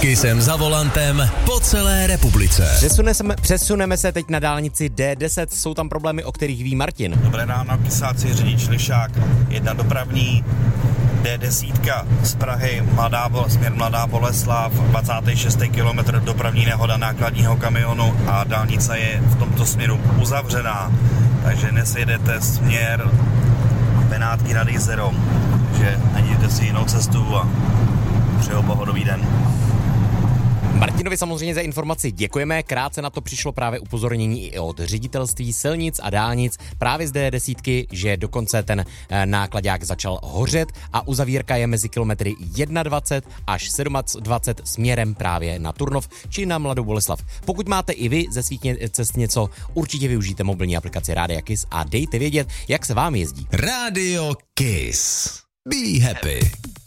Kissem za volantem po celé republice. Přesuneme se teď na dálnici D10. Jsou tam problémy, o kterých ví Martin. Dobré ráno, Kisáci, řidič Lišák, jedna dopravní, D10 z Prahy, směr Mladá Boleslav, 26. kilometr, dopravní nehoda nákladního kamionu a dálnice je v tomto směru uzavřená, takže nesjedete směr Benátky nad Jizerou, takže najděte si jinou cestu a přeju pohodový den. Martinovi samozřejmě za informaci děkujeme, krátce na to přišlo právě upozornění i od ředitelství silnic a dálnic právě z D10, že dokonce ten nákladák začal hořet a uzavírka je mezi kilometry 21 až 27 směrem právě na Turnov či na Mladou Boleslav. Pokud máte i vy ze svých cest něco, určitě využijte mobilní aplikaci Rádia Kiss a dejte vědět, jak se vám jezdí. Rádio Kiss. Be happy.